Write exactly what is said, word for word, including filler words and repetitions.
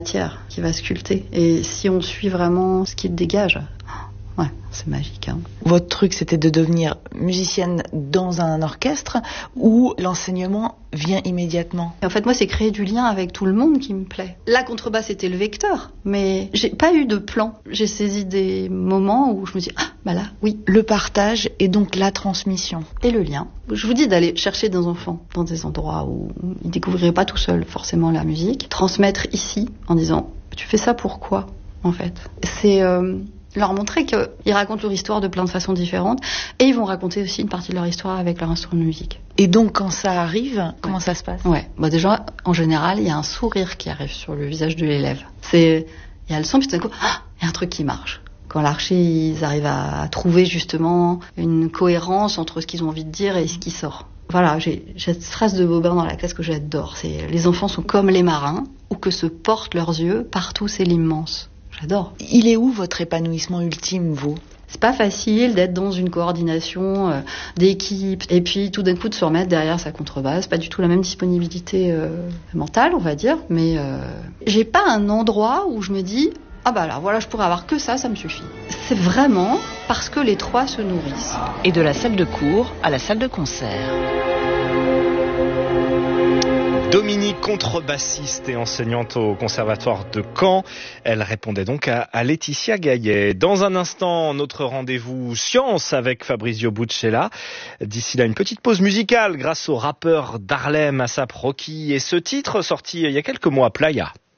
matière qui va sculpter. Et si on suit vraiment ce qu'il dégage, ouais, c'est magique. Hein. Votre truc, c'était de devenir musicienne dans un orchestre où l'enseignement vient immédiatement. En fait, moi, c'est créer du lien avec tout le monde qui me plaît. La contrebasse était le vecteur, mais j'ai pas eu de plan. J'ai saisi des moments où je me dis, ah, bah là, oui. Le partage et donc la transmission. Et le lien. Je vous dis d'aller chercher des enfants dans des endroits où ils découvriraient pas tout seuls forcément la musique. Transmettre ici en disant, tu fais ça pourquoi, en fait. C'est... Euh, leur montrer qu'ils racontent leur histoire de plein de façons différentes et ils vont raconter aussi une partie de leur histoire avec leur instrument de musique. Et donc quand ça arrive, comment ouais. ça se passe ? Ouais, bah déjà en général il y a un sourire qui arrive sur le visage de l'élève. C'est, il y a le son puis tout d'un coup, ah, il y a un truc qui marche. Quand l'archi ils arrivent à trouver justement une cohérence entre ce qu'ils ont envie de dire et ce qui sort. Voilà, j'ai, j'ai cette phrase de Bobin dans la classe que j'adore. C'est les enfants sont comme les marins où que se portent leurs yeux, partout c'est l'immense. J'adore. Il est où votre épanouissement ultime, vous ? C'est pas facile d'être dans une coordination euh, d'équipe et puis tout d'un coup de se remettre derrière sa contrebasse. Pas du tout la même disponibilité euh, mentale, on va dire. Mais euh, j'ai pas un endroit où je me dis ah bah là voilà je pourrais avoir que ça, ça me suffit. C'est vraiment parce que les trois se nourrissent. Et de la salle de cours à la salle de concert. Dominique, contrebassiste et enseignante au Conservatoire de Caen. Elle répondait donc à, à Laetitia Gaillet. Dans un instant, notre rendez-vous science avec Fabrizio Buccella. D'ici là, une petite pause musicale grâce au rappeur d'Harlem, A$ap Rocky, et ce titre sorti il y a quelques mois, Playa.